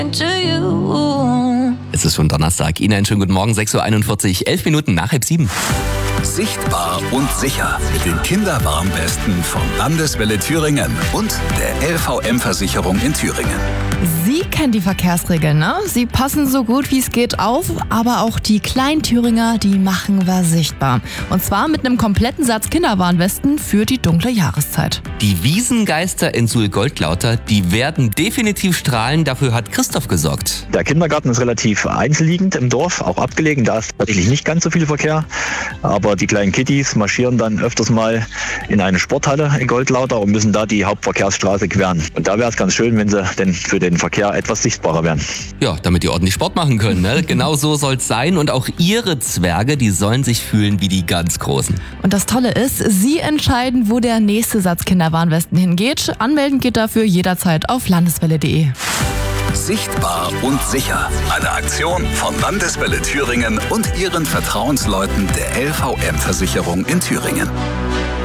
Es ist schon Donnerstag. Ihnen einen schönen guten Morgen, 6.41 Uhr, 11 Minuten nach 6:30. Sichtbar und sicher mit den Kinderwarnwesten von Landeswelle Thüringen und der LVM-Versicherung in Thüringen. Sie kennen die Verkehrsregeln, ne? Sie passen so gut wie es geht auf, aber auch die Kleinthüringer, die machen wir sichtbar. Und zwar mit einem kompletten Satz Kinderwarnwesten für die dunkle Jahreszeit. Die Wiesengeister in Suhl-Goldlauter, die werden definitiv strahlen. Dafür hat Christoph gesorgt. Der Kindergarten ist relativ einzelliegend im Dorf, auch abgelegen. Da ist tatsächlich nicht ganz so viel Verkehr. Aber die kleinen Kitties marschieren dann öfters mal in eine Sporthalle in Goldlauter und müssen da die Hauptverkehrsstraße queren. Und da wäre es ganz schön, wenn sie denn für den Verkehr etwas sichtbarer wären. Ja, damit die ordentlich Sport machen können, ne? Genau so soll's sein. Und auch Ihre Zwerge, die sollen sich fühlen wie die ganz Großen. Und das Tolle ist, Sie entscheiden, wo der nächste Satz Kinderwarnwesten hingeht. Anmelden geht dafür jederzeit auf landeswelle.de. Sichtbar und sicher. Eine Aktion von Landeswelle Thüringen und ihren Vertrauensleuten der LVM-Versicherung in Thüringen.